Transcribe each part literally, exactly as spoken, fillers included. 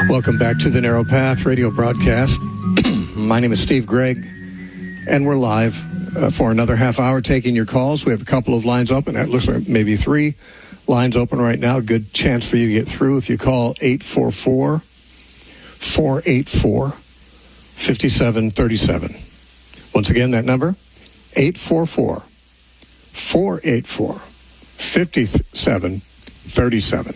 Welcome back to the Narrow Path radio broadcast. My name is Steve Gregg, and we're live uh, for another half hour taking your calls. We have a couple of lines open. It looks like maybe three lines open right now. Good chance for you to get through if you call eight four four, four eight four, five seven three seven. Once again, that number, eight four four, four eight four, five seven three seven.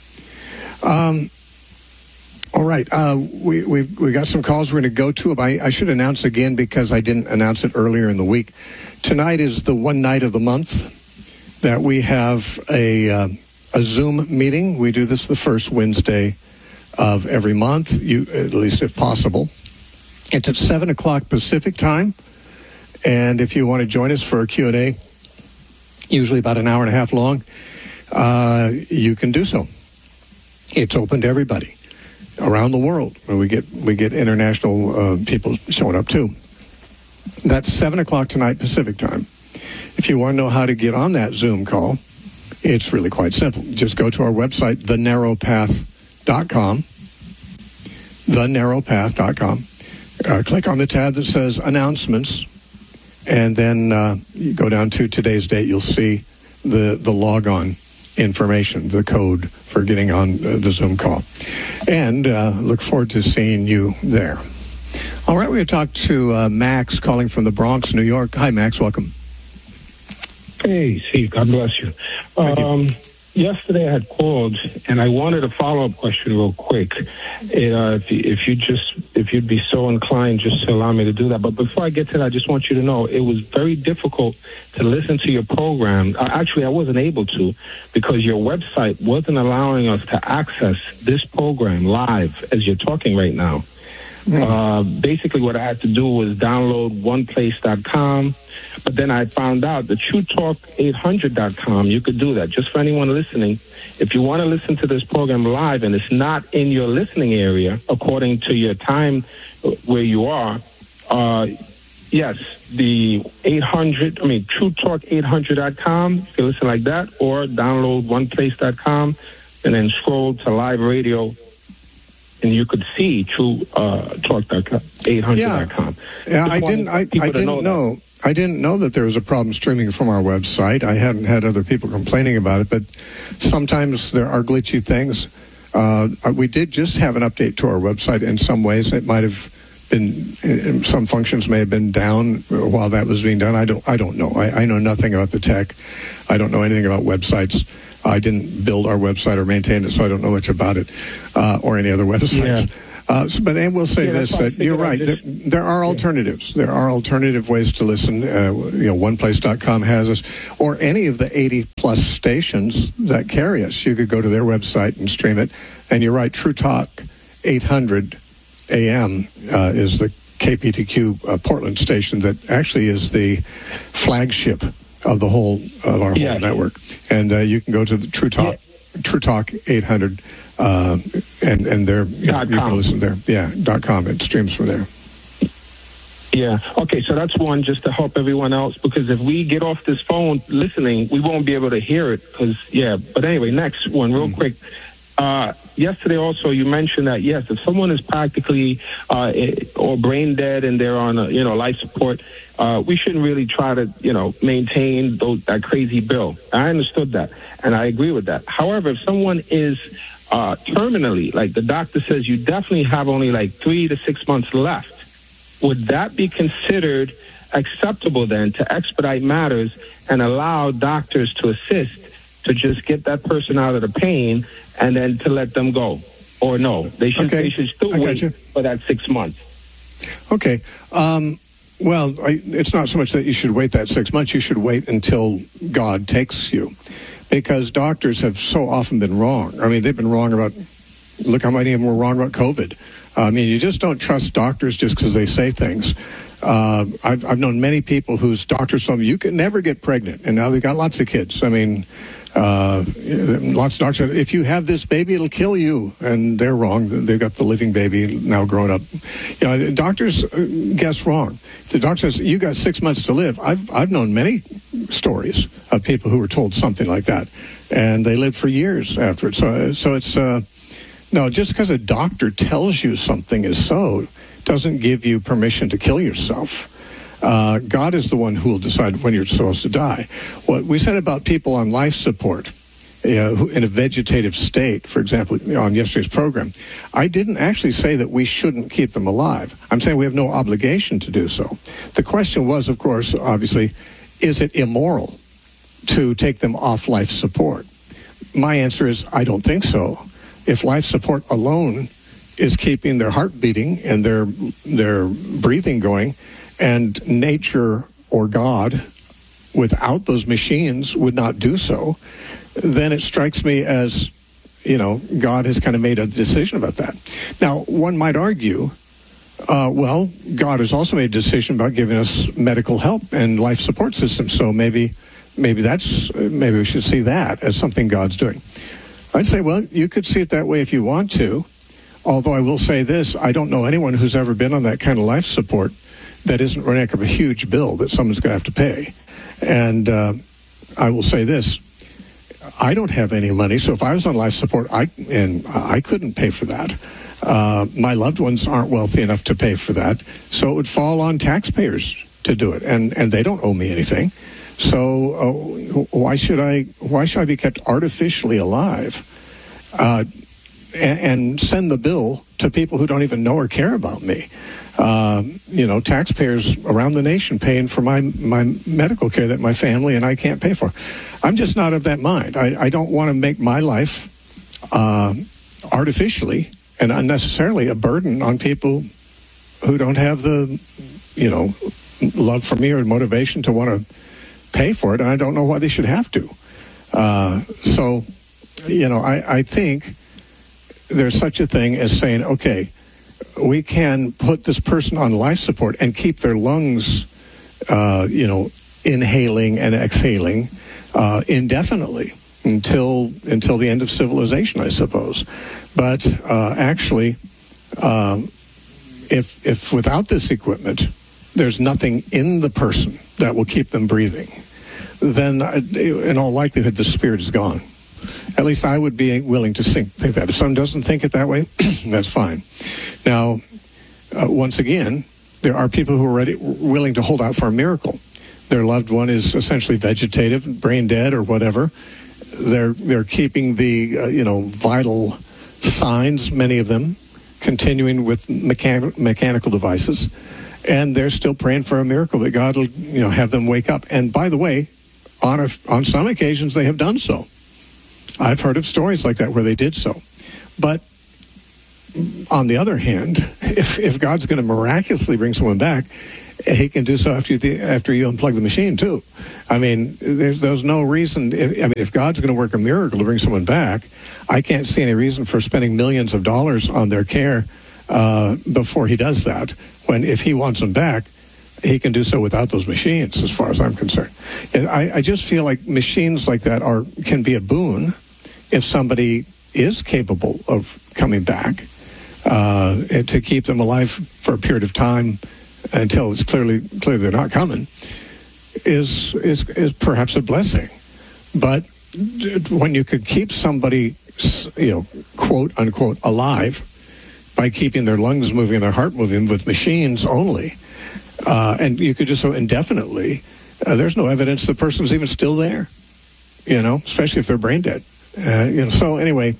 Um, all right, uh, we we've, we got some calls we're going to go to. I, I should announce again because I didn't announce it earlier in the week. Tonight is the one night of the month that we have a uh, a Zoom meeting. We do this the first Wednesday of every month, you at least if possible. It's at seven o'clock Pacific time, and if you want to join us for a Q and A, usually about an hour and a half long, uh, you can do so. It's open to everybody around the world. We get we get international uh, people showing up too. That's seven o'clock tonight Pacific time. If you want to know how to get on that Zoom call, it's really quite simple. Just go to our website, the narrow path dot com, the narrow path dot com. Uh, click on the tab that says announcements, and then uh, you go down to today's date. You'll see the the log-on information, the code for getting on uh, the Zoom call. And uh, look forward to seeing you there. All right, we're going to talk to uh, Max calling from the Bronx, New York. Hi, Max. Welcome. Hey, Steve. God bless you. Thank Um, you. Yesterday I had called, and I wanted a follow-up question real quick. It, uh, if, you, if you just, if you'd be so inclined, just to allow me to do that. But before I get to that, I just want you to know it was very difficult to listen to your program. Uh, actually, I wasn't able to because your website wasn't allowing us to access this program live as you're talking right now. Mm. Uh, basically, what I had to do was download one place dot com, but then I found out the True Talk eight hundred dot com, you could do that. Just for anyone listening, if you want to listen to this program live and it's not in your listening area, according to your time where you are, uh, yes, the eight hundred, I mean, True Talk eight hundred dot com, you can listen like that, or download one place dot com and then scroll to live radio. And you could see True uh, Talk eight hundred dot com. Yeah, yeah I didn't. I, I didn't know. know I didn't know that there was a problem streaming from our website. I hadn't had other people complaining about it, but sometimes there are glitchy things. Uh, we did just have an update to our website. In some ways, it might have been. Some functions may have been down while that was being done. I don't. I don't know. I, I know nothing about the tech. I don't know anything about websites. I didn't build our website or maintain it, so I don't know much about it uh, or any other websites. Yeah. Uh, so, but and we'll say yeah, this: that you're right. Just, there, there are alternatives. Yeah. There are alternative ways to listen. Uh, you know, one place dot com has us, or any of the eighty plus stations that carry us. You could go to their website and stream it. And you're right. True Talk eight hundred A M uh, is the K P T Q uh, Portland station that actually is the flagship of the whole of our yes. whole network, and uh, you can go to the True Talk, yeah. True Talk eight hundred, uh, and and there you, know, you can listen there. Yeah, dot com. It streams from there. Yeah. Okay. So that's one, just to help everyone else, because if we get off this phone listening, we won't be able to hear it. Because yeah. But anyway, next one, real mm. quick. Uh, yesterday also you mentioned that yes, if someone is practically uh, or brain dead and they're on a, you know life support, uh, we shouldn't really try to you know maintain those, that crazy bill. I understood that and I agree with that. However, if someone is uh, terminally, like the doctor says, you definitely have only like three to six months left, would that be considered acceptable then to expedite matters and allow doctors to assist to just get that person out of the pain and then to let them go? Or no, they should okay. they should still I wait gotcha. for that six months. Okay. Um, well, I, it's not so much that you should wait that six months. You should wait until God takes you, because doctors have so often been wrong. I mean, they've been wrong about, look how many of them were wrong about COVID. I mean, you just don't trust doctors just because they say things. Uh, I've, I've known many people whose doctors told them, you can never get pregnant, and now they've got lots of kids. I mean, uh, lots of doctors, if you have this baby, it'll kill you, and they're wrong. They've got the living baby now grown up. You know, doctors guess wrong. If the doctor says, you got six months to live, I've, I've known many stories of people who were told something like that, and they lived for years after it. So, so it's... Uh, No, just because a doctor tells you something is so doesn't give you permission to kill yourself. Uh, God is the one who will decide when you're supposed to die. What we said about people on life support, you know, who, in a vegetative state, for example, you know, on yesterday's program, I didn't actually say that we shouldn't keep them alive. I'm saying we have no obligation to do so. The question was, of course, obviously, is it immoral to take them off life support? My answer is, I don't think so. If life support alone is keeping their heart beating and their their breathing going, and nature or God, without those machines, would not do so, then it strikes me as, you know, God has kind of made a decision about that. Now, one might argue, uh, well, God has also made a decision about giving us medical help and life support systems, so maybe maybe that's maybe we should see that as something God's doing. I'd say, well, you could see it that way if you want to, although I will say this, I don't know anyone who's ever been on that kind of life support that isn't running up a huge bill that someone's going to have to pay. And uh, I will say this, I don't have any money, so if I was on life support, I and I couldn't pay for that. Uh, my loved ones aren't wealthy enough to pay for that, so it would fall on taxpayers to do it, and, and they don't owe me anything. So uh, why should I why should I be kept artificially alive uh, and, and send the bill to people who don't even know or care about me? Uh, you know, taxpayers around the nation paying for my, my medical care that my family and I can't pay for. I'm just not of that mind. I, I don't want to make my life uh, artificially and unnecessarily a burden on people who don't have the, you know, love for me or motivation to want to pay for it, and I don't know why they should have to. Uh, so, you know, I, I think there's such a thing as saying, okay, we can put this person on life support and keep their lungs, uh, you know, inhaling and exhaling uh, indefinitely until until the end of civilization, I suppose. But uh, actually, um, if if without this equipment, there's nothing in the person that will keep them breathing, then in all likelihood the spirit is gone. At least I would be willing to think, think that. If someone doesn't think it that way, that's fine. Now, uh, once again, there are people who are ready, willing to hold out for a miracle. Their loved one is essentially vegetative, brain dead, or whatever. They're they're keeping the uh, you know vital signs, many of them, continuing with mechan- mechanical devices, and they're still praying for a miracle that God will you know have them wake up. And by the way, on a, on some occasions they have done so. I've heard of stories like that where they did so. But on the other hand, if, if God's going to miraculously bring someone back, he can do so after you, the, after you unplug the machine, too. I mean, there's, there's no reason. If, I mean, if God's going to work a miracle to bring someone back, I can't see any reason for spending millions of dollars on their care uh, before he does that, when if he wants them back, he can do so without those machines, as far as I'm concerned. And I, I just feel like machines like that are can be a boon if somebody is capable of coming back uh, and to keep them alive for a period of time until it's clearly clear they're not coming, is is is perhaps a blessing. But when you could keep somebody, you know, quote unquote, alive by keeping their lungs moving and their heart moving with machines only, uh, and you could do so indefinitely, uh, there's no evidence the person's even still there. You know, especially if they're brain dead. Uh, you know, so anyway,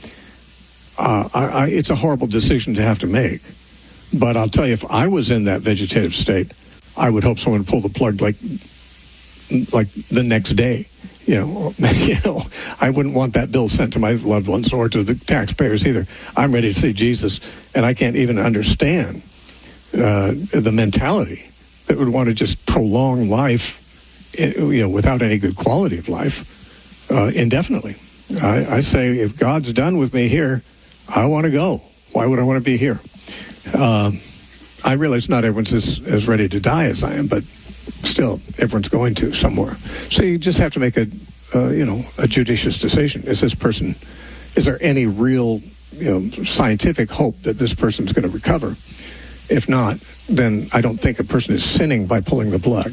uh, I, I, it's a horrible decision to have to make. But I'll tell you, if I was in that vegetative state, I would hope someone would pull the plug like, like the next day. You know, you know, I wouldn't want that bill sent to my loved ones or to the taxpayers either. I'm ready to see Jesus, and I can't even understand uh, the mentality that would want to just prolong life, you know, without any good quality of life, uh, indefinitely. I, I say, if God's done with me here, I want to go. Why would I want to be here? Um, I realize not everyone's as, as ready to die as I am, but still, everyone's going to somewhere. So you just have to make a, uh, you know, a judicious decision. Is this person, is there any real, you know, scientific hope that this person's going to recover? If not, then I don't think a person is sinning by pulling the plug.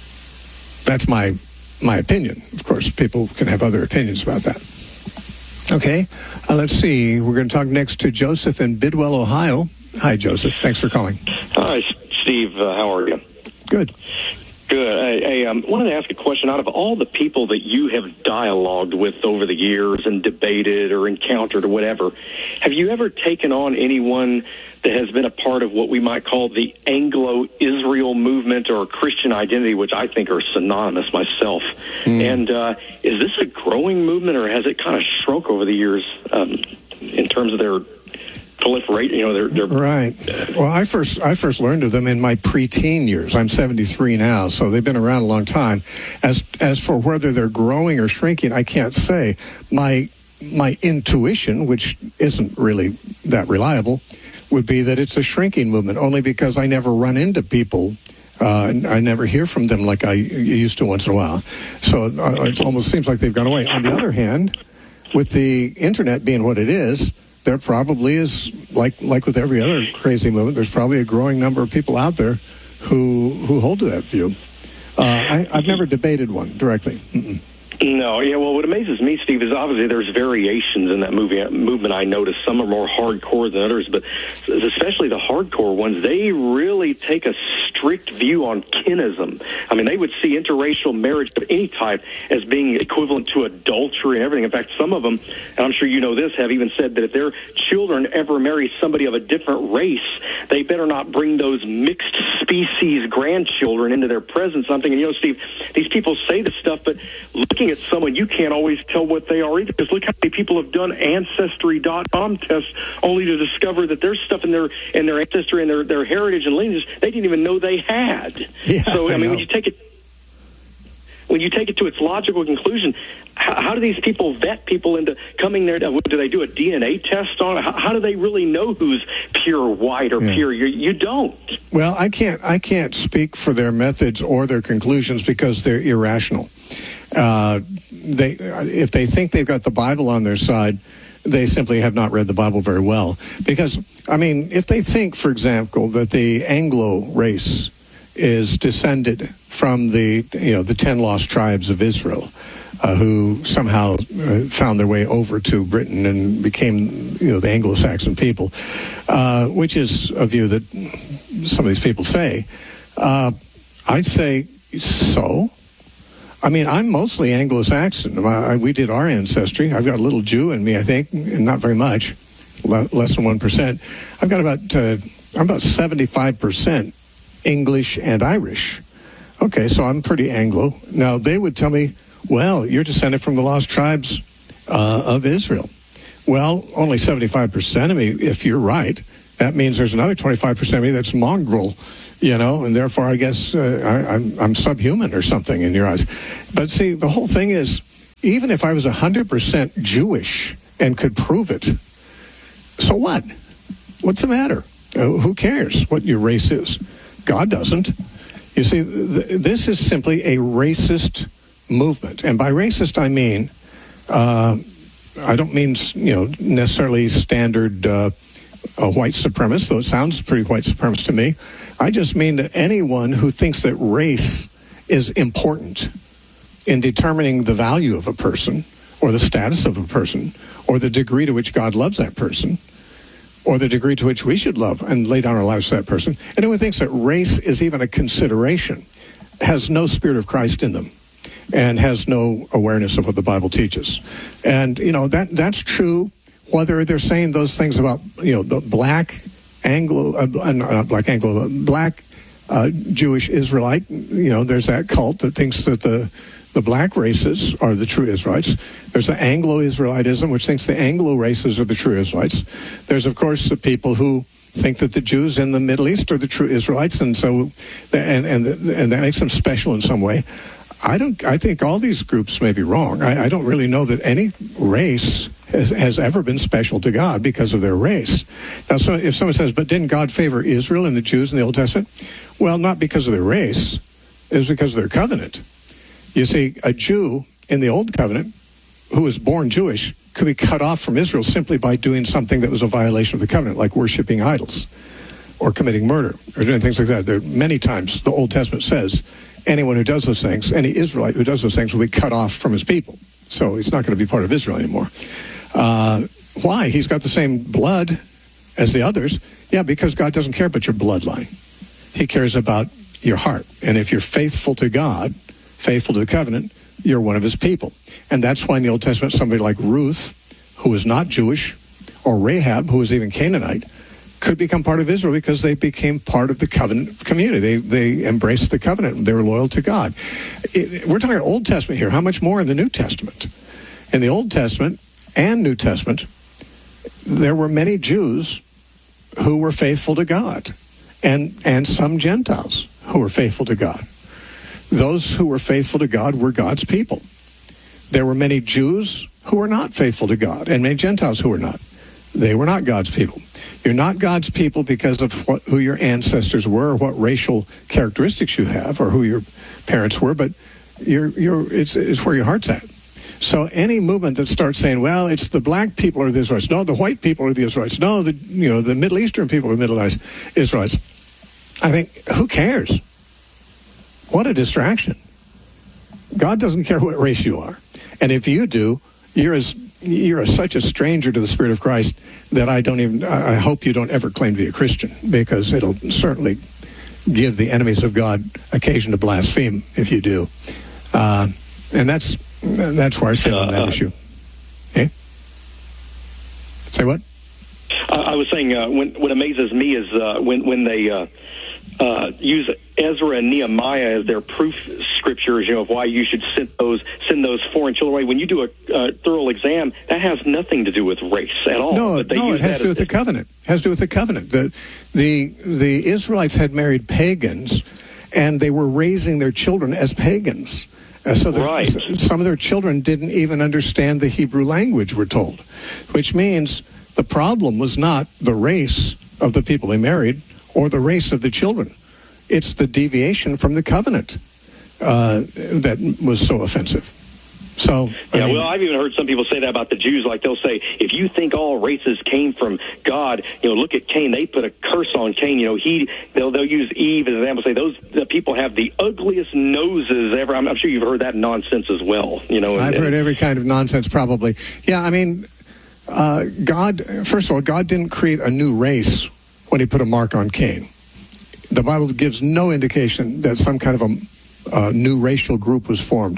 That's my my opinion. Of course, people can have other opinions about that. Okay, uh, let's see. We're going to talk next to Joseph in Bidwell, Ohio. Hi, Joseph. Thanks for calling. Hi, Steve. Uh, how are you? Good. Good. I, I um, wanted to ask a question. Out of all the people that you have dialogued with over the years and debated or encountered or whatever, have you ever taken on anyone that has been a part of what we might call the Anglo-Israel movement or Christian identity, which I think are synonymous myself? Mm. And uh, is this a growing movement, or has it kind of shrunk over the years um, in terms of their proliferate, you know, they're, they're right. Well, I first I first learned of them in my preteen years. I'm seventy-three now, so they've been around a long time. As as for whether they're growing or shrinking, I can't say. My my intuition, which isn't really that reliable, would be that it's a shrinking movement, only because I never run into people. Uh, I never hear from them like I used to once in a while. So uh, it almost seems like they've gone away. On the other hand, with the internet being what it is, there probably is, like like with every other crazy movement, there's probably a growing number of people out there who who hold to that view. Uh, I, I've never debated one directly. Mm-mm. No, yeah, well, what amazes me, Steve, is obviously there's variations in that movie, movement. I noticed some are more hardcore than others, but especially the hardcore ones, they really take a strict view on kinism. I mean, they would see interracial marriage of any type as being equivalent to adultery and everything. In fact, some of them, and I'm sure you know this, have even said that if their children ever marry somebody of a different race, they better not bring those mixed species grandchildren into their presence. I'm thinking, you know, Steve, these people say this stuff, but looking at someone, you can't always tell what they are either, because look how many people have done Ancestry dot com tests only to discover that there's stuff in their in their ancestry and their, their heritage and lineage they didn't even know they had. Yeah, so, I, I mean, know. when you take it when you take it to its logical conclusion, how, how do these people vet people into coming there? Do they do a D N A test on it? How, how do they really know who's pure white or yeah. pure? You, you don't. Well, I can't I can't speak for their methods or their conclusions because they're irrational. Uh, they, if they think they've got the Bible on their side, they simply have not read the Bible very well. Because, I mean, if they think, for example, that the Anglo race is descended from the, you know, the ten lost tribes of Israel, uh, who somehow uh, found their way over to Britain and became, you know, the Anglo-Saxon people, uh, which is a view that some of these people say, uh, I'd say, so? I mean, I'm mostly Anglo-Saxon. I, we did our ancestry. I've got a little Jew in me, I think, and not very much, le- less than one percent. I've got about, uh, I'm about seventy-five percent English and Irish. Okay, so I'm pretty Anglo. Now, they would tell me, well, you're descended from the lost tribes uh, of Israel. Well, only seventy-five percent of me, if you're right. That means there's another twenty-five percent of me that's mongrel. You know, and therefore, I guess uh, I, I'm, I'm subhuman or something in your eyes. But see, the whole thing is, even if I was one hundred percent Jewish and could prove it, so what? What's the matter? Uh, who cares what your race is? God doesn't. You see, th- this is simply a racist movement. And by racist, I mean, uh, I don't mean, you know, necessarily standard uh, uh, white supremacist, though it sounds pretty white supremacist to me. I just mean that anyone who thinks that race is important in determining the value of a person or the status of a person or the degree to which God loves that person or the degree to which we should love and lay down our lives for that person. Anyone who thinks that race is even a consideration has no spirit of Christ in them and has no awareness of what the Bible teaches. And, you know, that that's true whether they're saying those things about, you know, the black Anglo, uh, not black Anglo, black uh, Jewish Israelite. You know, there's that cult that thinks that the the black races are the true Israelites. There's the Anglo-Israelitism, which thinks the Anglo races are the true Israelites. There's, of course, the people who think that the Jews in the Middle East are the true Israelites, and so and and and that makes them special in some way. I don't. I think all these groups may be wrong. I, I don't really know that any race has, has ever been special to God because of their race. Now, so if someone says, "But didn't God favor Israel and the Jews in the Old Testament?" Well, not because of their race. It was because of their covenant. You see, a Jew in the Old Covenant who was born Jewish could be cut off from Israel simply by doing something that was a violation of the covenant, like worshiping idols or committing murder or doing things like that. There, many times the Old Testament says anyone who does those things, any Israelite who does those things will be cut off from his people. So he's not going to be part of Israel anymore. Uh, why? He's got the same blood as the others. Yeah, because God doesn't care about your bloodline. He cares about your heart. And if you're faithful to God, faithful to the covenant, you're one of his people. And that's why in the Old Testament, somebody like Ruth, who was not Jewish, or Rahab, who was even Canaanite, could become part of Israel because they became part of the covenant community. They they embraced the covenant. They were loyal to God. It, we're talking Old Testament here. How much more in the New Testament? In the Old Testament and New Testament, there were many Jews who were faithful to God, and and some Gentiles who were faithful to God. Those who were faithful to God were God's people. There were many Jews who were not faithful to God, and many Gentiles who were not. They were not God's people. You're not God's people because of what, who your ancestors were, or what racial characteristics you have, or who your parents were, but you're, you're, it's, it's where your heart's at. So any movement that starts saying, well, it's the black people are the Israelites, no, the white people are the Israelites, no, the you know the Middle Eastern people are the Middle Israelites, I think, who cares? What a distraction. God doesn't care what race you are. And if you do, you're as you're a, such a stranger to the Spirit of Christ that I don't even, I hope you don't ever claim to be a Christian, because it'll certainly give the enemies of God occasion to blaspheme if you do. Uh, and that's that's where I stand on that uh, issue. Eh? Say what? I, I was saying uh, when, what amazes me is uh, when, when they uh, uh, use Ezra and Nehemiah as their proof scriptures, you know, of why you should send those send those foreign children away. When you do a uh, thorough exam, that has nothing to do with race at all. No, no, it has to do with the covenant. It has to do with the covenant. The, the, the Israelites had married pagans, and they were raising their children as pagans. Uh, so the, right. some of their children didn't even understand the Hebrew language, we're told, which means the problem was not the race of the people they married or the race of the children. It's the deviation from the covenant uh, that was so offensive. So, I yeah, mean, well, I've even heard some people say that about the Jews. Like, they'll say, if you think all races came from God, you know, look at Cain. They put a curse on Cain. You know, he they'll they'll use Eve as an example. Say those the people have the ugliest noses ever. I'm, I'm sure you've heard that nonsense as well. You know, I've and, heard every kind of nonsense, probably. Yeah, I mean, uh, God. First of all, God didn't create a new race when He put a mark on Cain. The Bible gives no indication that some kind of a uh, new racial group was formed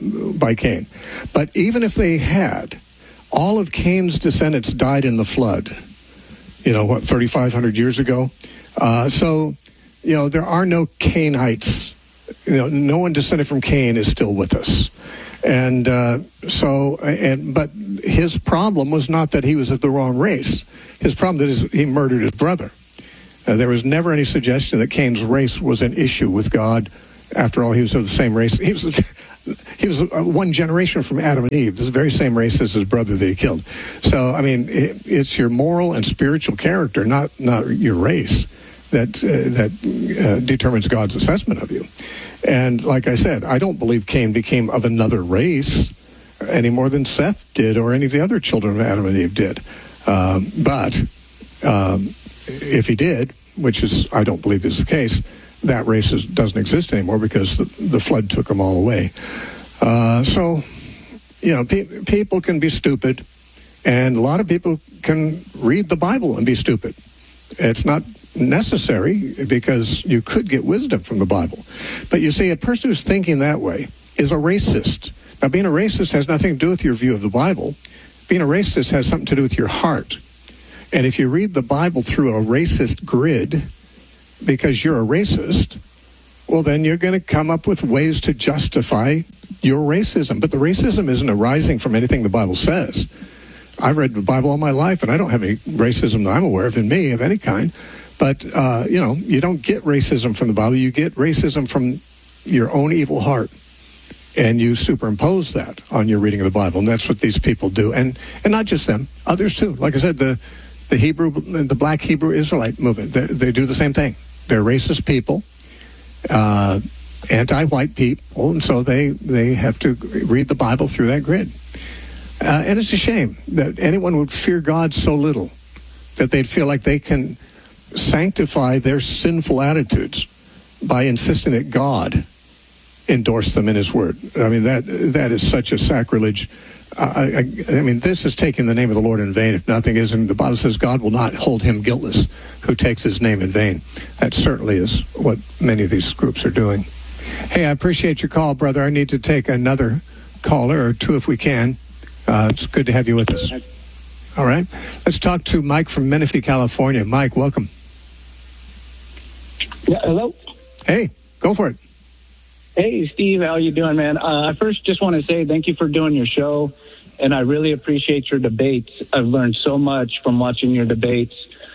by Cain. But even if they had, all of Cain's descendants died in the flood, you know, what, thirty-five hundred years ago? Uh, so, you know, there are no Cainites. You know, no one descended from Cain is still with us. And uh, so, and but his problem was not that he was of the wrong race. His problem is he murdered his brother. Uh, there was never any suggestion that Cain's race was an issue with God. After all, he was of the same race. He was he was one generation from Adam and Eve, the very same race as his brother that he killed. So, I mean, it, it's your moral and spiritual character, not not your race, that uh, that uh, determines God's assessment of you. And like I said, I don't believe Cain became of another race any more than Seth did or any of the other children of Adam and Eve did. Um, but um, if he did, which is I don't believe is the case, that race is, doesn't exist anymore because the, the flood took them all away. Uh, so, you know, pe- people can be stupid, and a lot of people can read the Bible and be stupid. It's not necessary because you could get wisdom from the Bible. But you see, a person who's thinking that way is a racist. Now, being a racist has nothing to do with your view of the Bible. Being a racist has something to do with your heart. And if you read the Bible through a racist grid, because you're a racist, well, then you're going to come up with ways to justify your racism. But the racism isn't arising from anything the Bible says. I've read the Bible all my life, and I don't have any racism that I'm aware of in me of any kind. But, uh, you know, you don't get racism from the Bible. You get racism from your own evil heart. And you superimpose that on your reading of the Bible. And that's what these people do. And and not just them, others too. Like I said, the the Hebrew, the black Hebrew Israelite movement, they, they do the same thing. They're racist people, uh, anti-white people, and so they, they have to read the Bible through that grid. Uh, and it's a shame that anyone would fear God so little that they'd feel like they can sanctify their sinful attitudes by insisting that God endorsed them in His Word. I mean, that that is such a sacrilege. I, I, I mean, this is taking the name of the Lord in vain, if nothing is. And the Bible says God will not hold him guiltless who takes his name in vain. That certainly is what many of these groups are doing. Hey, I appreciate your call, brother. I need to take another caller or two if we can. Uh, it's good to have you with us. All right. Let's talk to Mike from Menifee, California. Mike, welcome. Yeah, hello. Hey, go for it. Hey, Steve, how you doing, man? Uh, I first just want to say thank you for doing your show, and I really appreciate your debates. I've learned so much from watching your debates,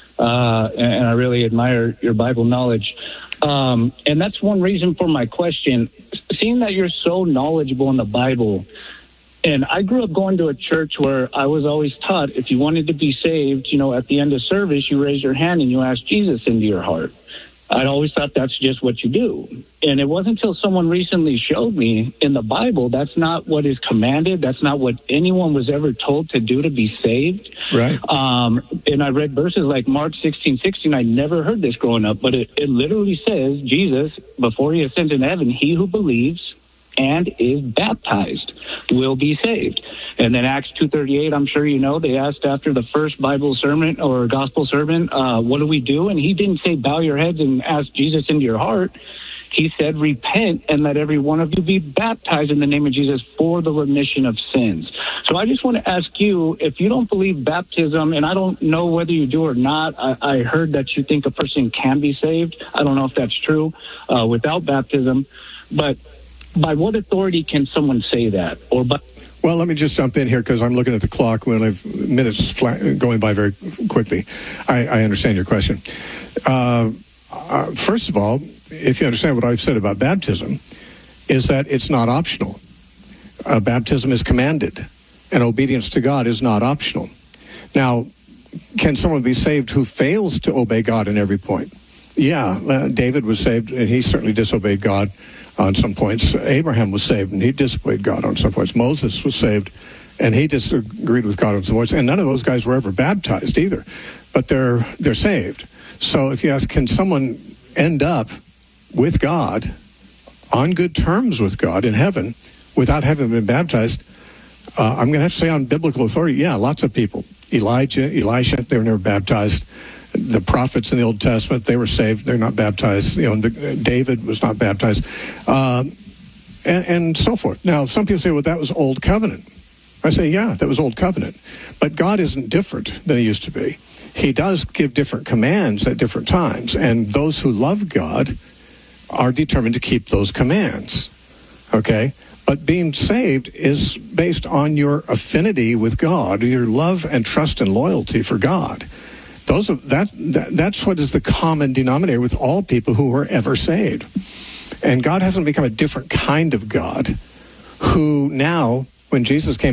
uh, and, and I really admire your Bible knowledge. Um, and that's one reason for my question. Seeing that you're so knowledgeable in the Bible, and I grew up going to a church where I was always taught if you wanted to be saved, you know, at the end of service, you raise your hand and you ask Jesus into your heart. I'd always thought that's just what you do. And it wasn't until someone recently showed me in the Bible that's not what is commanded. That's not what anyone was ever told to do to be saved. Right. Um, and I read verses like Mark sixteen sixteen. I never heard this growing up, but it, it literally says, Jesus, before he ascends into heaven, he who believes and is baptized will be saved. And then Acts two thirty-eight, I'm sure you know, they asked after the first Bible sermon or gospel sermon, uh, what do we do? And he didn't say, bow your heads and ask Jesus into your heart. He said, repent and let every one of you be baptized in the name of Jesus for the remission of sins. So I just want to ask you, if you don't believe baptism, and I don't know whether you do or not, I, I heard that you think a person can be saved. I don't know if that's true uh, without baptism, but by what authority can someone say that? Or by Well, let me just jump in here because I'm looking at the clock. We only have minutes flat, going by very quickly. I, I understand your question. Uh, uh, first of all, if you understand what I've said about baptism, is that it's not optional. Uh, baptism is commanded, and obedience to God is not optional. Now, can someone be saved who fails to obey God in every point? Yeah, uh, David was saved, and he certainly disobeyed God on some points. Abraham was saved, and he disobeyed God on some points. Moses was saved, and he disagreed with God on some points. And none of those guys were ever baptized either, but they're they're saved. So if you ask, can someone end up with God, on good terms with God in heaven, without having been baptized? Uh, I'm going to have to say on biblical authority, yeah, lots of people. Elijah, Elisha, they were never baptized. The prophets in the Old Testament, they were saved. They're not baptized. You know, the, David was not baptized, um, and, and so forth. Now, some people say, well, that was Old Covenant. I say, yeah, that was Old Covenant. But God isn't different than he used to be. He does give different commands at different times, and those who love God are determined to keep those commands, okay? But being saved is based on your affinity with God, your love and trust and loyalty for God. Those are, that, that that's what is the common denominator with all people who were ever saved. And God hasn't become a different kind of God who now, when Jesus came